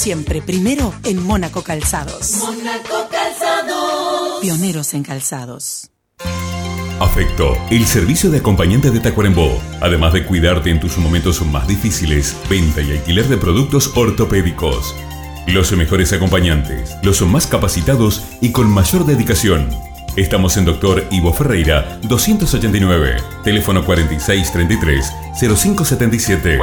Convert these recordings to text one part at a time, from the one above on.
siempre primero en Mónaco Calzados. Mónaco Calzados. Pioneros en calzados. Afecto, el servicio de acompañante de Tacuarembó. Además de cuidarte en tus momentos más difíciles, venta y alquiler de productos ortopédicos. Los mejores acompañantes, los más capacitados y con mayor dedicación. Estamos en Dr. Ivo Ferreira, 289, teléfono 4633-0577.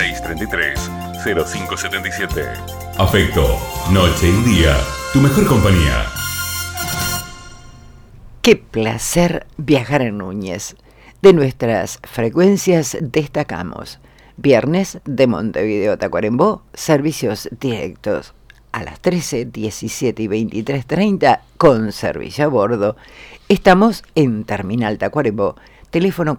4633-0577. Afecto, noche y día, tu mejor compañía. Qué placer viajar en Núñez. De nuestras frecuencias destacamos: viernes de Montevideo a Tacuarembó, servicios directos a las 13, 17 y 23:30 con servicio a bordo. Estamos en Terminal Tacuarembó, teléfono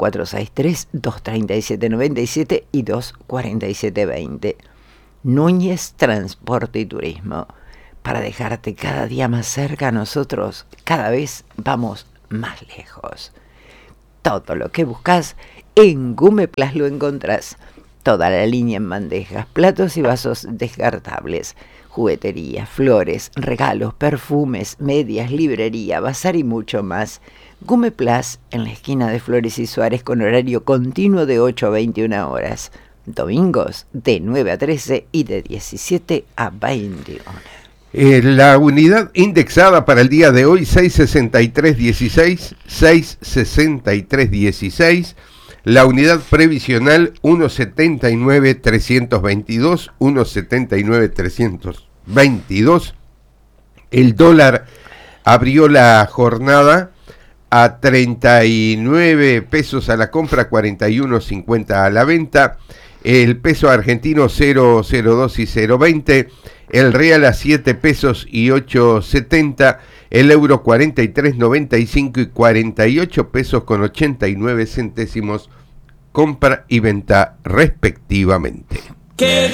463-237-97 y 247-20. Núñez Transporte y Turismo. Para dejarte cada día más cerca, nosotros cada vez vamos más lejos. Todo lo que buscas en Gumeplas lo encontrás. Toda la línea en bandejas, platos y vasos descartables, juguetería, flores, regalos, perfumes, medias, librería, bazar y mucho más. Gumeplas en la esquina de Flores y Suárez con horario continuo de 8 a 21 horas. Domingos de 9 a 13 y de 17 a 21. La unidad indexada para el día de hoy, 663.16, 663.16. La unidad previsional, 179.322, 179.322. El dólar abrió la jornada a 39 pesos a la compra, 41.50 a la venta. El peso argentino 0.02 y 0.20. El real a 7 pesos y 8.70, el euro 43.95 y 48 pesos con 89 centésimos, compra y venta respectivamente. ¡Qué